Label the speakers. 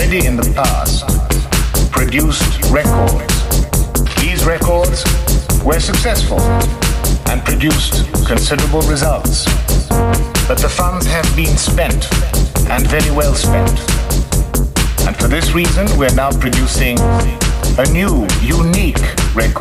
Speaker 1: already in the past produced records. These records were successful and produced considerable results. But the funds have been spent, and very well spent. And for this reason, we're now producing a new, unique record.